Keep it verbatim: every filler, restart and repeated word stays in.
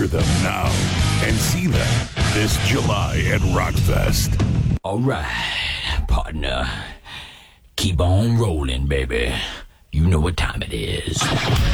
Hear them now and see them this July at Rockfest. All right, partner. Keep on rolling, baby. You know what time it is.